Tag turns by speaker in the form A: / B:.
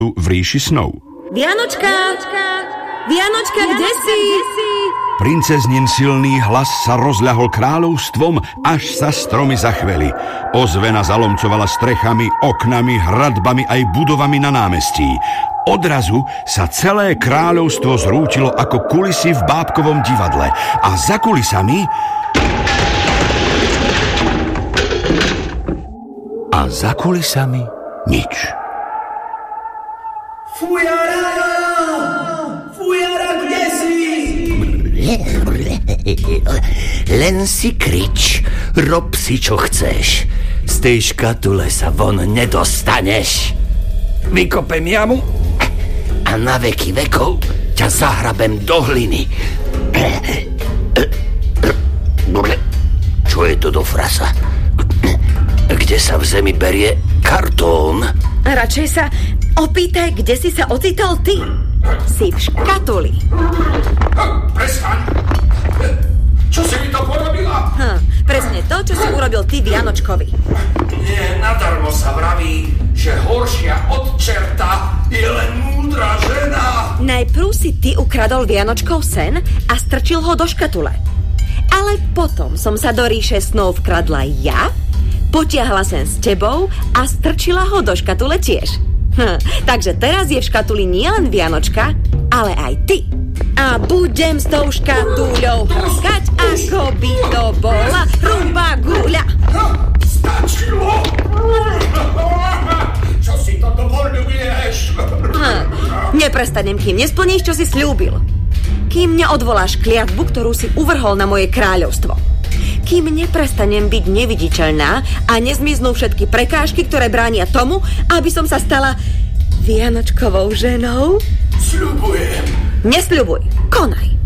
A: v ríši snov.
B: Vianočka, kde si?
A: Princeznin silný hlas sa rozľahol kráľovstvom, až sa stromy zachveli. Ozvena zalomcovala strechami, oknami, hradbami aj budovami na námestí. Odrazu sa celé kráľovstvo zrútilo ako kulisy v bábkovom divadle. A za kulisami... nič.
C: Fujara, kde si? Len si krič, rob si čo chceš. Z tej škatule sa von nedostaneš. Vykopem jamu a na veky vekov ťa zahrabem do hliny. Čo je to do frasa? Kde sa v zemi berie kartón?
B: Radšej sa opýtaj, kde si sa ocitol ty. Si v škatuli.
D: Prestaň! Čo si mi to porobila?
B: Presne to, čo si urobil ty Vianočkovi.
D: Nie, nadarmo sa vraví, že horšia od čerta je len múdra žena.
B: Najprv si ty ukradol Vianočkov sen a strčil ho do škatule. Ale potom som sa do ríše snov vkradla ja, potiahla sen s tebou a strčila ho do škatule tiež. Takže teraz je v škatuli nielen Vianočka, ale aj ty. A budem s tou škatuľou hrkať, ako by to bola rumba guľa.
D: Stačilo! Čo si toto voľuješ?
B: Neprestanem, kým nesplníš, čo si sľúbil. Kým neodvoláš kliatbu, ktorú si uvrhol na moje kráľovstvo. Kým neprestanem byť neviditeľná a nezmiznú všetky prekážky, ktoré bránia tomu, aby som sa stala Vianočkovou ženou.
D: Sľubujem.
B: Nesľubuj, konaj.